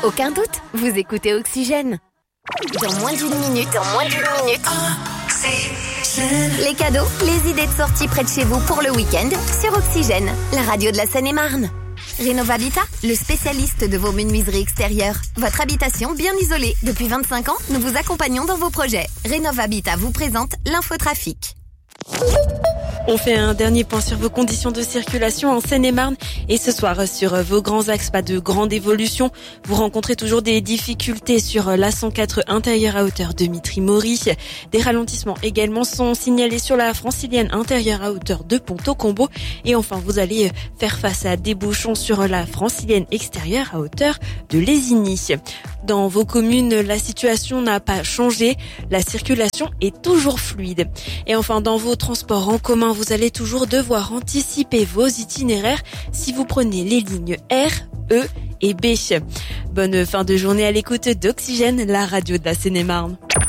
Aucun doute, vous écoutez Oxygène. Dans moins d'une minute. Les cadeaux, les idées de sortie près de chez vous pour le week-end sur Oxygène, la radio de la Seine-et-Marne. Rénovabitat, le spécialiste de vos menuiseries extérieures. Votre habitation bien isolée. Depuis 25 ans, nous vous accompagnons dans vos projets. Rénovabitat vous présente l'infotrafic. On fait un dernier point sur vos conditions de circulation en Seine-et-Marne et ce soir sur vos grands axes, pas de grande évolution. Vous rencontrez toujours des difficultés sur la 104 intérieure à hauteur de Mitry-Mory. Des ralentissements également sont signalés sur la francilienne intérieure à hauteur de Ponto-Combo. Et enfin, vous allez faire face à des bouchons sur la francilienne extérieure à hauteur de Lésigny. Dans vos communes, la situation n'a pas changé. La circulation est toujours fluide. Et enfin, dans vos transports en commun, vous allez toujours devoir anticiper vos itinéraires si vous prenez les lignes R, E et B. Bonne fin de journée à l'écoute d'Oxygène, la radio de la Seine-et-Marne.